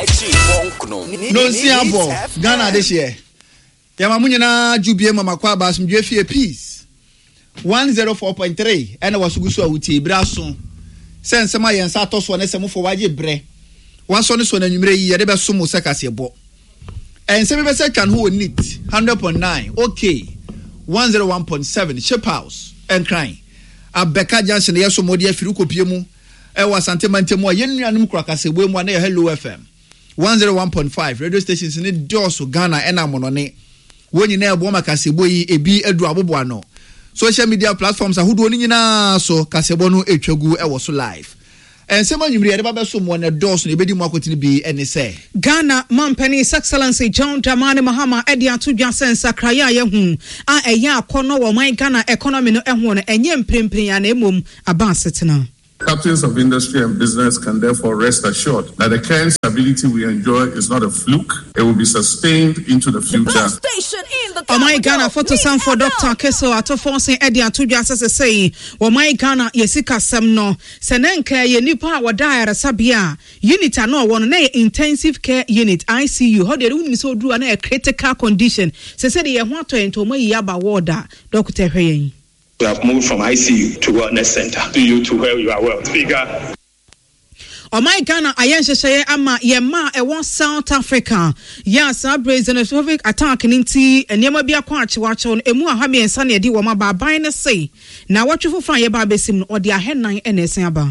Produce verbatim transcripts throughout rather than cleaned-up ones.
No see abo Ghana this year. Yama munyana jubie mama kwa bas mdwe fie peace. one oh four point three ena wasugusu awuti braso. Sense ma yen sa toso ne semfo waje bre. Wanso ne so na nwumre yi ye de be so mo sekase bo. Ense be se kan ho neat one hundred point nine okay one oh one point seven Ship House and crying. Abeka Junction yeso modi afiri kopie mu e wasante mantemu ye nuanum krakase bo mu na Hello F M one oh one point five radio stations ni doso Ghana ena monone woni na ebo makasebo yi ebi edu abobo ano social media platforms ahodo ni nyina so kasebo no etwagu e wo so live ensema nyumri ye de ba so mo na doso na ebedi mu akotini bi ene se Ghana Mampani His Excellency John Dramani Mahama edi atudwa sensa kraya ye hu a eya akono wo man Ghana economy no ehu no enye mprempren ya na emom aba asetena. Captains of industry and business can therefore rest assured that the current stability we enjoy is not a fluke. It will be sustained into the future. Oh my Ghana, photo sound for Doctor Keso Atofonsing Eddie Atudja says say, "Oh my Ghana, yesika semno. Senenke ye nipa wadaya rasabia. Unit ano one na intensive care unit I C U. How they do so do a critical condition. Se say ye want to ento mo yaba water. Doctor Hey." We have moved from I C U to wellness center to you to where you are well. Speaker. Oh my Ghana, ayen sheshaye ama yema ewa South Africa. Yes, a brazen Soviet attack ninti enyema bia kwa achiwacho emu ahami ensane edi wama babae ne say. Na watchufo fan ye ba besim no odi ahenan ene esen aba.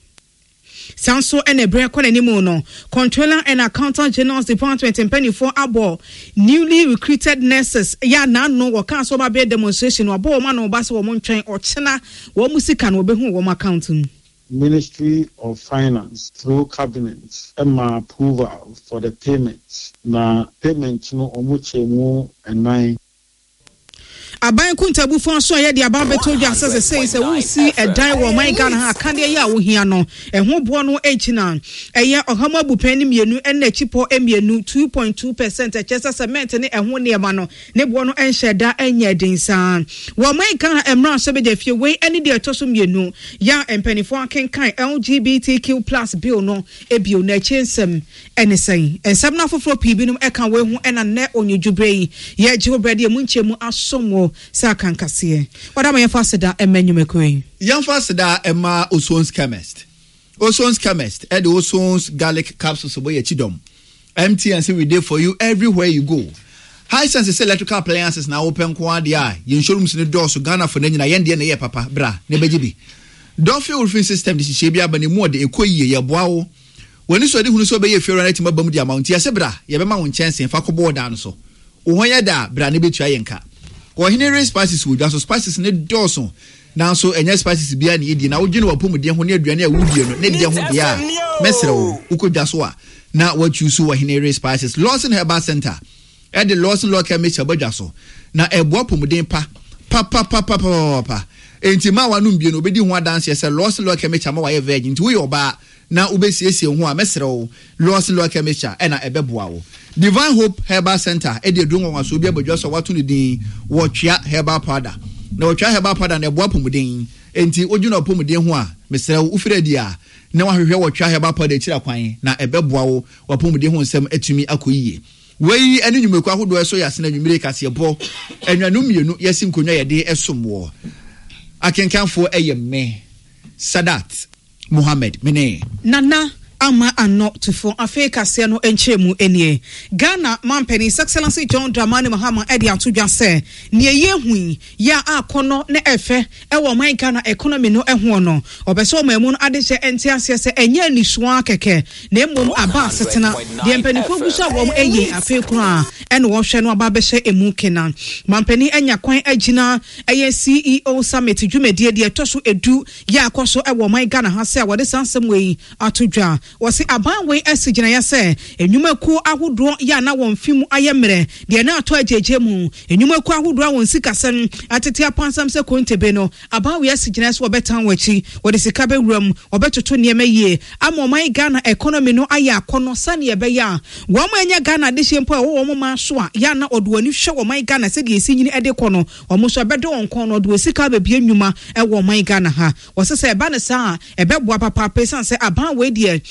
Sanso ene bre kwa nimo no. Controller and Accountant General's Department in Penny for Abo. Newly recruited nurses. Ya na no waka so ba be demonstration wabo ma no ba so wo ntwen o chena wo musika no be hu wo accounting. Ministry of Finance through cabinet Emma approval for the payment. Na payment no omuche mu enai. Aban kuntabu fon so ye de aba beto dwa sese say say we see a die wo man Ghana ha kan de ya wo hia no ehwo bo no enchina eye ohama bupani mienu ena chipo emienu two point two percent echesa cement ne ehwo ne ema no ne bo no enhyeda enya dinsan wo man Ghana emra so be de fie we ene de etoso mienu ya empanifo akenkan L G B T Q plus bill no ebio na chensem ene sen ensem na foforo pibinum eka we hu ena ne onyujubre ye jiwobrede mu nchemu asomo sa kankase wada ma yefasida emenyumekoi yefasida ema Osons chemist Osons chemist e de Osons garlic capsules so boy chidom M T N say we dey for you everywhere you go. High sense electrical appliances na open kwa dia yen showrooms ne door so Ghana for nyina yen de na ye papa bra ne begibi Dolphin roofing system de hye bia ba ne mu de ekoyie ye boa wo woni so de hunu so be ye fero na tima bam di amount ye se bra ye be ma won chensen fa ko board an so wo honya da bra ne betua yenka ko hinere spices wo so spices ne doso na so enya spices bia ne yedi na wo gine wapomuden ho ne aduane a wudie no ne de ho bia mesre wo ukodwa so a na what you so hinere spices Lawson Herbal Center e de Lawson local mecha badwa so na ebo apomuden pa pa pa pa pa pa pa enti ma wanu mbie no obedi ho adanse se Lawson local mecha ma wa ye virgin nti wo yo ba na ubesiesie ho a mesre wo Lawson local mecha e na ebeboa wo Divine Hope Herbal Center e de dungo nwa so obi abadwa so watu ne din wotwea herbal powder na wotwea herbal powder na ebo apomuden enti ojuno apomuden ho a mesre wo ufiredi a na wahwehwe wotwea herbal powder kira kwan na ebeboa wo wapomuden ho nsem atumi akoyie wei enu nyumeku ahodo eso yase na nwumire kase bo enwanu mienu yesi nkonwa yede esomwo akenkanfo eyeme Sadat Mohammed mene Nana ama ano tufo Africa se no enchemu enie Ghana Mampani His Excellency John Dramani Mahama edi atudwa se ne yehui ya akono ne efe e wo man Ghana economy no eho no obeso mamu no adehye enti ase se enye nisuwa keke na emom aba setena de mpanifo gusa wo eye afekura ene wo hwe no aba behye emu kenan Mampani anya kwan agina eye C E O summit dwumedie de etoso edu ya akoso e wo man Ghana ha se wo de sansem wei atudwa wasi abanwe esigina ya se enyumaku ahodo ya na won fimu ayemre de na ato ajeje mu enyumaku ahodo won sikasem atete apansam se kontebe no abanwe esigina so obetan wachi wode sika bewuram obetoto niema yie ama oman Ghana economy no aya akono sane ebe ya wo mo enya Ghana de hempo e wo mo ma so a ya na odwani hwe wo man Ghana se de esinyini ede kono omo so bedo won kono do sika bebie nyuma e wo man Ghana ha wose se eba ne sa ebe boa papa pesan se abanwe de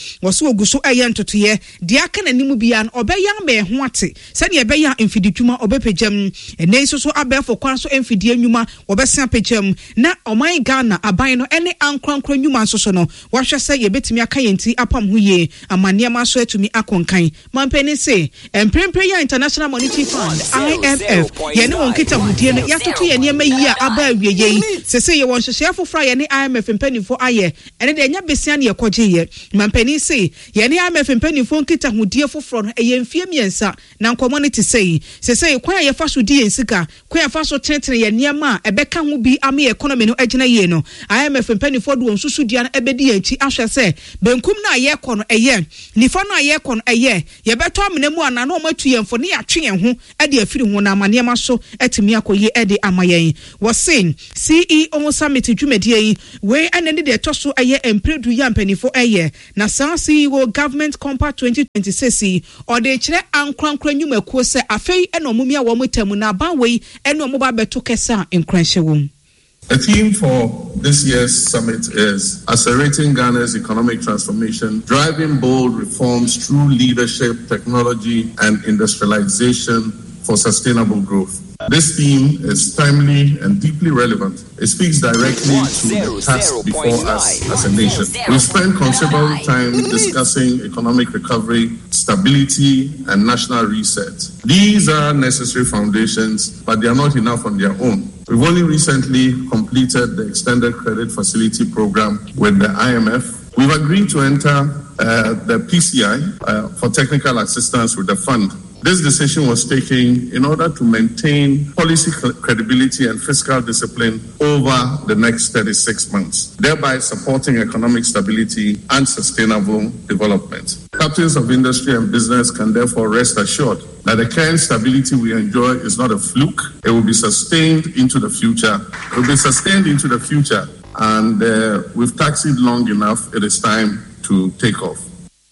wɔso ogu so ɛyɛ ntotoyɛ de aka n'anim bia no ɔbɛyɛ ama ɛho ate sɛdeɛ ɛbɛyɛ mfidi dwuma ɔbɛpɛgyam ɛnɛ nso so abɛɛfo kwan so mfidi nnwuma wɔbɛsen apɛgyam na ɔman Ghana aban no ɛne ankrankra nnwuma nso so no wɔahwɛ sɛ yɛbɛtumi aka yɛn ti apam ho yie ama nneɛma so atumi akɔnkan mampɛni se mprempre yɛ International Monetary Fund I M F yɛne wɔn nkitahodie no yɛatoto yɛ nneɛma yi a aba awie yɛi sɛsɛ yɛ wɔn hyehyɛ foforɔ yɛne I M F mpanimfoɔ ayɛ ɛne deɛ ɛnya besia ne yɛkɔgye yɛ mampɛni se yɛne I M F mpanimfoɔ nkitahodie foforɔ no ɛyɛ mfie mmiɛnsa na nkɔmmɔ no te sɛ sɛsɛ kwan a yɛfa so di yɛn sika kwan a yɛfa so tenetene yɛ nneɛma a ɛbɛka ho bi ama yɛ economy no agyina yie no I M F mpanimfoɔ de wɔn susudua no ɛbɛdi yɛn akyi ahwɛ sɛ benkum no a yɛkɔ no ɛyɛ nifa no a yɛkɔ no ɛyɛ yɛbɛtɔ amena mu ana na ɔmo atu yɛn fo ne yɛatwe yɛn ho ɛde afiri ho na ama nneɛma so ɛtumi akɔyie ɛde ama yɛn wɔsen C E O summit dwumadie yi wei ɛne ne de ɛtɔ so ɛyɛ mpredu yɛ mpanimfoɔ ɛyɛ na saa C E O Government Compact twenty twenty-six yi ɔde kyerɛ ankrankra nnwumakuo sɛ afei ɛna ɔmo mia wɔn tamu na aban wei ɛne ɔmo ba bɛto kɛse a nkranhyɛ wɔm. The theme for this year's summit is Accelerating Ghana's Economic Transformation, Driving Bold Reforms Through Leadership, Technology, and Industrialization for Sustainable Growth. This theme is timely and deeply relevant. It speaks directly to the task before us as a nation. We spent considerable time discussing economic recovery, stability, and national reset. These are necessary foundations, but they are not enough on their own. We've only recently completed the Extended Credit Facility Program with the I M F. We've agreed to enter uh, the P C I uh, for technical assistance with the fund. This decision was taken in order to maintain policy credibility and fiscal discipline over the next thirty-six months, thereby supporting economic stability and sustainable development. Captains of industry and business can therefore rest assured that the current stability we enjoy is not a fluke. It will be sustained into the future. It will be sustained into the future, and uh, we've taxied long enough. It is time to take off.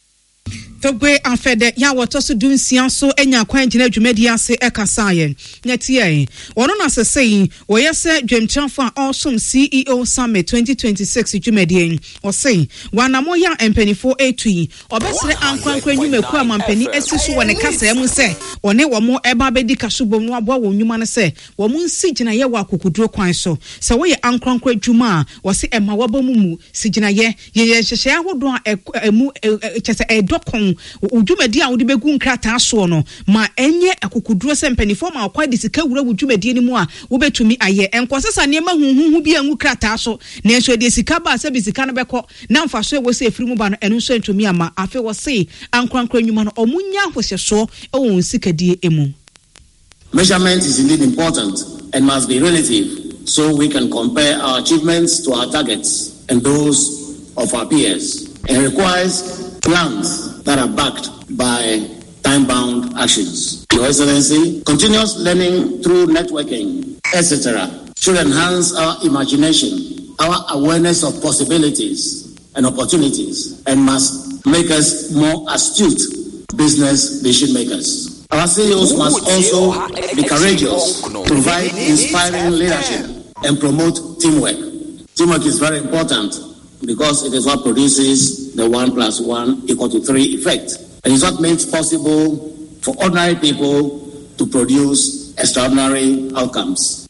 Togwe afede ya wotoso dunsia so enya kwan gina dwumadi ase ekasaye nyatie wono na sesei woyese dwemchanfo a awesome C E O Summit twenty twenty-six dwumadi o sei wanamo ya empanifo etui obesere ankwankwa nwumaku amampani asiso wone kasa mu se one womo eba bedi kasobom no abo wo nwuma ne se womo nsi gina ye wa kokuduro kwan so se wo ye ankwankwa dwuma wo se ema wabamu mu si gina ye ye hyehye ahodo a emu chese edokon udwumadi a wode begu nkrata so no ma enye akokuduro se mpanifo ma akwa de sika wura udwumadi ni mu a wo betumi aye enkosesa niema hunhunhu bi angu krata so na enso de sika ba se bi sika no beko na mfa so wo se efiri mu ba no eno so entumi ama afi wo se ankrankra nwuma no omunya hwehye so e wo sikadie emu. Measurement is indeed important and must be relative so we can compare our achievements to our targets and those of our peers. It requires plans that are backed by time-bound actions. Your Excellency, continuous learning through networking, et cetera, should enhance our imagination, our awareness of possibilities and opportunities, and must make us more astute business decision makers. Our C E Os must also be courageous, provide inspiring leadership, and promote teamwork. Teamwork is very important because it is what produces the one plus one equal to three effect. And it's what makes possible for ordinary people to produce extraordinary outcomes.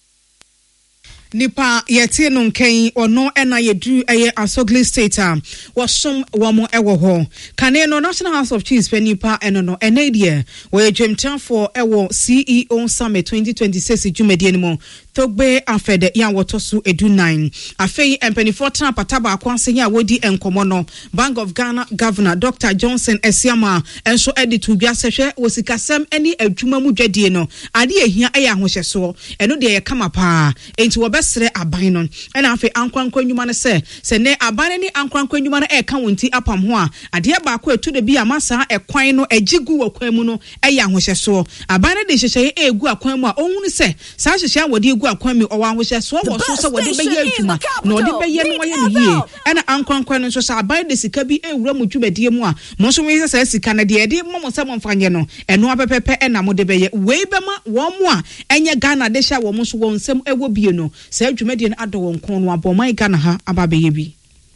Nipa yeti no nkan ono ena yedu eye Asogli State a wasom wamo ewo ho kane no National House of Chiefs pe nipa eno no enedie we dwemtanfo ewo C E O Summit twenty twenty-six dwumadi animo Togbe afede ya wotoso edu nine afei empanifo tran pataba akwanse ya wodi enkomo no Bank of Ghana Governor Doctor Johnson Esiama enso editu bia sehwe wosikasem eni adwuma mu dwadie no ade ehia eya ahohyeso eno de ye kama pa enti wo besere aban no ena afei ankwankwa nwuma ne se se ne aban ne ankwankwa nwuma no e ka wonti apam ho a ade ba ko etu de bia masa ekwan no agigu wakwan mu no eya ahohyeso aban ne de hyehye egu akwan mu a ohunu se sa hyehye wode egu akwami owa hohye so wo so so wode beye adwuma na wode beye no waye no yie ena ankwankwa no so sa aban de sika bi ewura mu dwumadie mu a mo so we se sika na de de mo mo se mo mfanye no eno apepepe ena mo de beye we bema wo mo a enye Ghana de hya wo mo so wo nsem ewo bie no sa dwumadie no ado wo nkon no abomai Ghana ha aba beye bi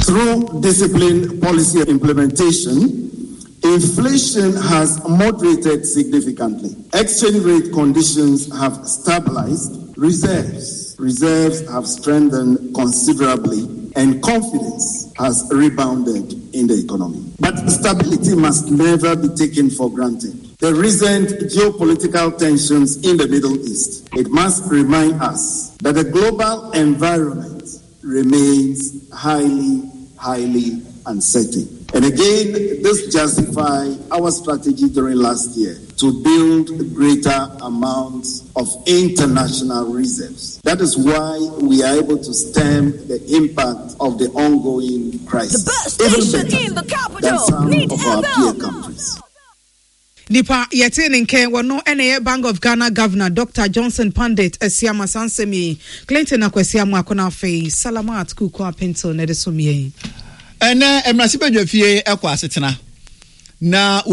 Through disciplined policy implementation, inflation has moderated significantly. Exchange rate conditions have stabilized. Reserves, reserves have strengthened considerably, and confidence has rebounded in the economy. But stability must never be taken for granted. The recent geopolitical tensions in the Middle East, it must remind us that the global environment remains highly, highly uncertain. And again, this justifies our strategy during last year to build greater amounts of international reserves. That is why we are able to stem the impact of the ongoing crisis. The best station in the capital. Than some Need of our peer countries. Nipa yete ninke wano ene Bank of Ghana Governor Doctor Johnson Pandit Esiama Sansemi Clinton akwesiamu akona fe Salamat kuko apento ne de somie. Ene emrasi bedwafie ekwa asetena na